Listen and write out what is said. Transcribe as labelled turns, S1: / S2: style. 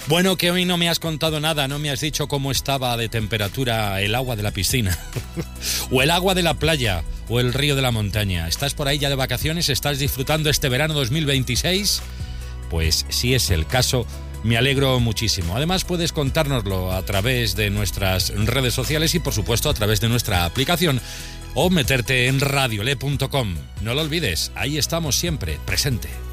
S1: Bueno, que hoy no me has contado nada, no me has dicho cómo estaba de temperatura el agua de la piscina, o el agua de la playa, o el río de la montaña. ¿Estás por ahí ya de vacaciones? ¿Estás disfrutando este verano 2026? Pues si es el caso, me alegro muchísimo. Además, puedes contárnoslo a través de nuestras redes sociales y, por supuesto, a través de nuestra aplicación o meterte en radiole.com. No lo olvides, ahí estamos siempre, presente.